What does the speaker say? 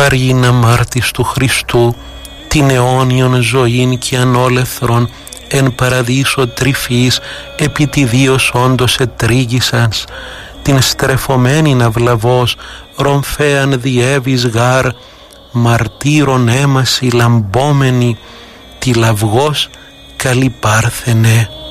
Άργην αμάρτης του Χριστού, την αιώνιον ζωήν και ανόλεθρον, εν παραδείσο τρυφής, επί τη Δίος όντως ετρίγησας, την στρεφωμένην αυλαβός, ρομφέαν διέβης γάρ, μαρτύρων έμαση λαμπόμενη, τη λαυγός καλή πάρθενε.